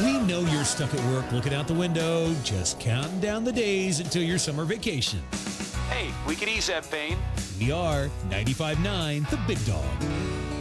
We know you're stuck at work looking out the window, just counting down the days until your summer vacation. Hey, we could ease that pain. We are 95.9 The Big Dog.